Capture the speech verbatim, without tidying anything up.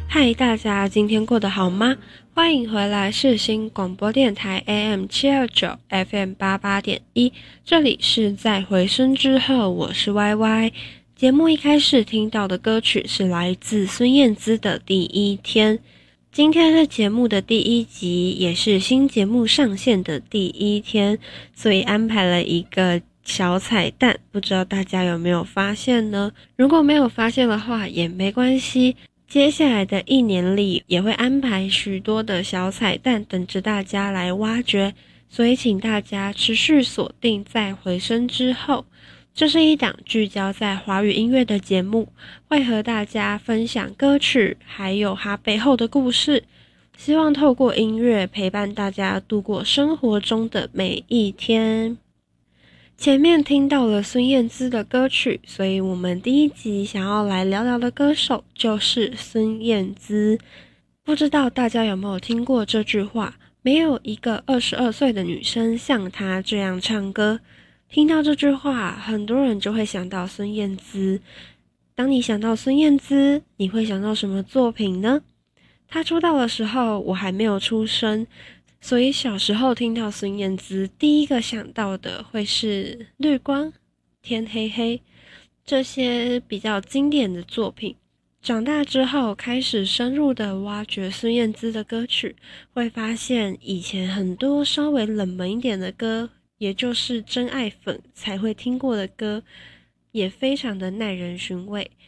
嗨，大家今天过得好吗？欢迎回来世新广播电台 A M 七二九 F M 八八点一，这里是在回声之后，我是 Y Y。节目一开始听到的歌曲是来自孙燕姿的《第一天》。今天是节目的第一集，也是新节目上线的第一天，所以安排了一个小彩蛋，不知道大家有没有发现呢？如果没有发现的话也没关系，接下来的一年里也会安排许多的小彩蛋等着大家来挖掘，所以请大家持续锁定在回声之后。这是一档聚焦在华语音乐的节目，会和大家分享歌曲还有它背后的故事，希望透过音乐陪伴大家度过生活中的每一天。前面听到了孙燕姿的歌曲，所以我们第一集想要来聊聊的歌手就是孙燕姿。不知道大家有没有听过这句话，没有一个二十二岁的女生像她这样唱歌。听到这句话，很多人就会想到孙燕姿。当你想到孙燕姿，你会想到什么作品呢？她出道的时候，我还没有出生，所以小时候听到孙燕姿，第一个想到的会是《绿光》《天黑黑》这些比较经典的作品。长大之后，开始深入的挖掘孙燕姿的歌曲，会发现以前很多稍微冷门一点的歌，也就是真爱粉才会听过的歌，也非常的耐人寻味。